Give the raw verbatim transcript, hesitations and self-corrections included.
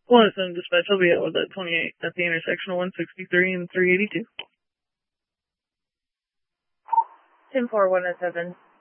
One seven dispatch, I'll be out with that twenty-eight at the intersection of one sixty-three and three eighty-two. ten four one oh seven.